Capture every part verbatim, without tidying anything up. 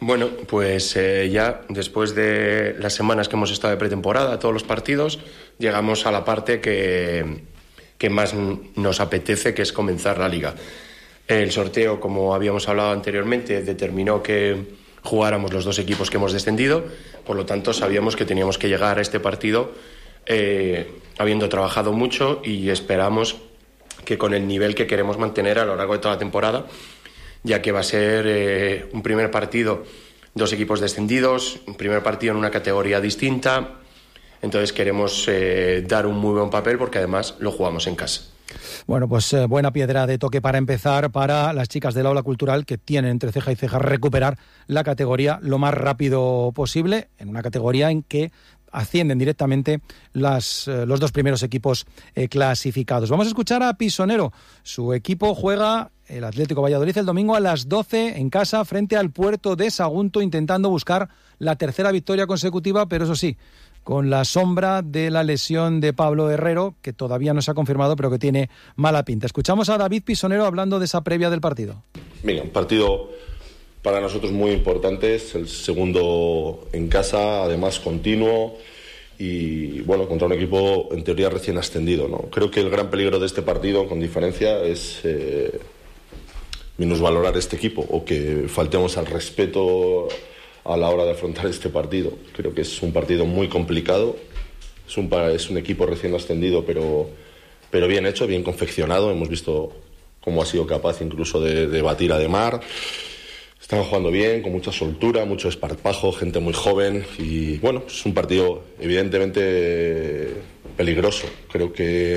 Bueno, pues eh, ya después de las semanas que hemos estado de pretemporada, todos los partidos, llegamos a la parte que, que más nos apetece, que es comenzar la liga. El sorteo, como habíamos hablado anteriormente, determinó que jugáramos los dos equipos que hemos descendido, por lo tanto sabíamos que teníamos que llegar a este partido eh, habiendo trabajado mucho, y esperamos que con el nivel que queremos mantener a lo largo de toda la temporada, ya que va a ser eh, un primer partido, dos equipos descendidos, un primer partido en una categoría distinta, entonces queremos eh, dar un muy buen papel porque además lo jugamos en casa. Bueno, pues eh, buena piedra de toque para empezar para las chicas del Aula Cultural, que tienen entre ceja y ceja recuperar la categoría lo más rápido posible, en una categoría en que ascienden directamente las, eh, los dos primeros equipos eh, clasificados. Vamos a escuchar a Pisonero. Su equipo juega, el Atlético Valladolid, el domingo a las doce en casa frente al Puerto de Sagunto, intentando buscar la tercera victoria consecutiva, pero eso sí, con la sombra de la lesión de Pablo Herrero, que todavía no se ha confirmado, pero que tiene mala pinta. Escuchamos a David Pisonero hablando de esa previa del partido. Mira, un partido para nosotros muy importante, es el segundo en casa, además continuo, y bueno, contra un equipo en teoría recién ascendido, ¿no? Creo que el gran peligro de este partido, con diferencia, es eh, minusvalorar este equipo, o que faltemos al respeto a la hora de afrontar este partido. Creo que es un partido muy complicado, es un, es un equipo recién ascendido, pero, pero bien hecho, bien confeccionado. Hemos visto cómo ha sido capaz incluso de, de batir a De Mar. Están jugando bien, con mucha soltura, mucho esparpajo, gente muy joven, y bueno, es un partido evidentemente peligroso. Creo que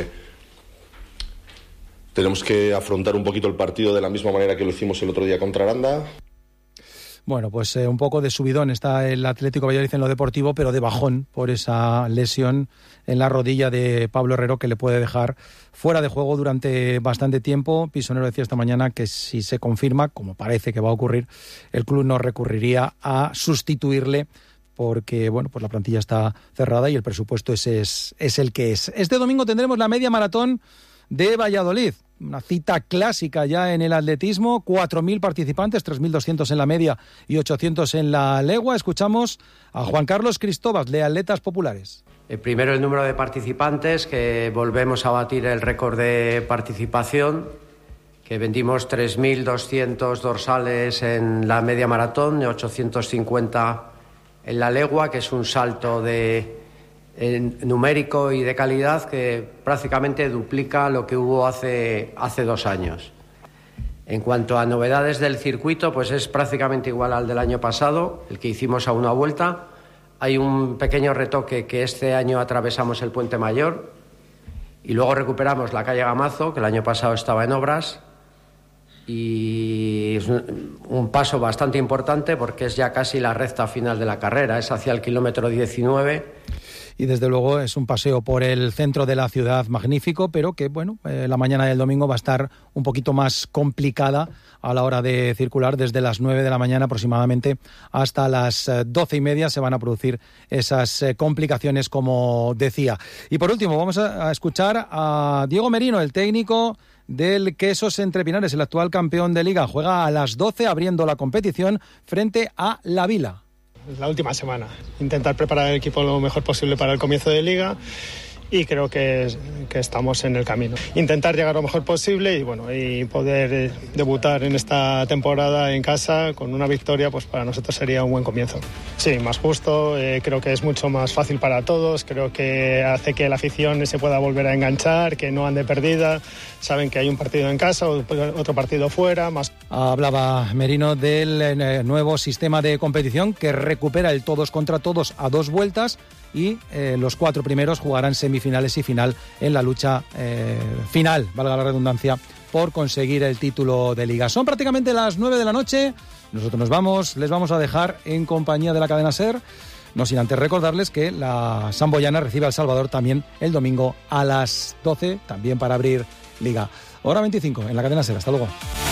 tenemos que afrontar un poquito el partido de la misma manera que lo hicimos el otro día contra Aranda. Bueno, pues eh, un poco de subidón está el Atlético Valladolid en lo deportivo, pero de bajón por esa lesión en la rodilla de Pablo Herrero, que le puede dejar fuera de juego durante bastante tiempo. Pisonero decía esta mañana que si se confirma, como parece que va a ocurrir, el club no recurriría a sustituirle, porque bueno, pues la plantilla está cerrada y el presupuesto ese es, es el que es. Este domingo tendremos la media maratón de Valladolid, una cita clásica ya en el atletismo, cuatro mil participantes, tres mil doscientos en la media y ochocientos en la legua. Escuchamos a Juan Carlos Cristóbal, de Atletas Populares. El primero, el número de participantes, que volvemos a batir el récord de participación, que vendimos tres mil doscientos dorsales en la media maratón y ochocientos cincuenta en la legua, que es un salto de en numérico y de calidad que prácticamente duplica lo que hubo hace, hace dos años. En cuanto a novedades del circuito, pues es prácticamente igual al del año pasado, el que hicimos a una vuelta. Hay un pequeño retoque, que este año atravesamos el Puente Mayor y luego recuperamos la calle Gamazo, que el año pasado estaba en obras, y es un paso bastante importante porque es ya casi la recta final de la carrera, es hacia el kilómetro diecinueve. Y desde luego es un paseo por el centro de la ciudad magnífico, pero que bueno, eh, la mañana del domingo va a estar un poquito más complicada a la hora de circular. Desde las nueve de la mañana aproximadamente hasta las doce y media se van a producir esas eh, complicaciones, como decía. Y por último vamos a, a escuchar a Diego Merino, el técnico del Quesos Entre Pinares, el actual campeón de Liga. Juega a las doce abriendo la competición frente a La Vila. La última semana, intentar preparar el equipo lo mejor posible para el comienzo de Liga, y creo que, que estamos en el camino. Intentar llegar lo mejor posible y bueno, y poder debutar en esta temporada en casa con una victoria, pues para nosotros sería un buen comienzo. Sí, más justo, eh, creo que es mucho más fácil para todos, creo que hace que la afición se pueda volver a enganchar, que no ande perdida, saben que hay un partido en casa, otro partido fuera. Más. Hablaba Merino del eh, nuevo sistema de competición que recupera el todos contra todos a dos vueltas, y eh, los cuatro primeros jugarán semifinales y final en la lucha eh, final, valga la redundancia, por conseguir el título de Liga. Son prácticamente las nueve de la noche, nosotros nos vamos, les vamos a dejar en compañía de la cadena SER, no sin antes recordarles que la Samboyana recibe al Salvador también el domingo a las doce, también para abrir Liga. Hora veinticinco en la cadena SER, hasta luego.